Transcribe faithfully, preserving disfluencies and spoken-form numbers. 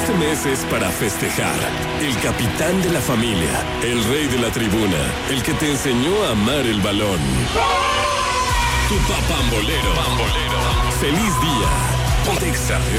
Este mes es para festejar. El capitán de la familia, el rey de la tribuna, el que te enseñó a amar el balón. Tu papambolero. Pambolero. Feliz día. Pontexa